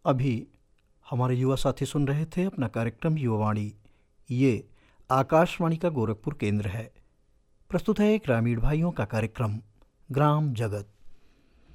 अभी हमारे युवा साथी सुन रहे थे अपना कार्यक्रम युवावाणी। ये आकाशवाणी का गोरखपुर केंद्र है। प्रस्तुत है एक ग्रामीण भाइयों का कार्यक्रम ग्राम जगत।